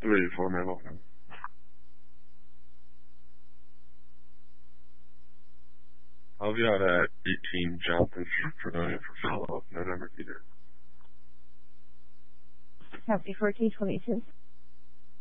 3 for my welcome. I'll be out at 18 Johnson for follow-up November 2. Copy 1422.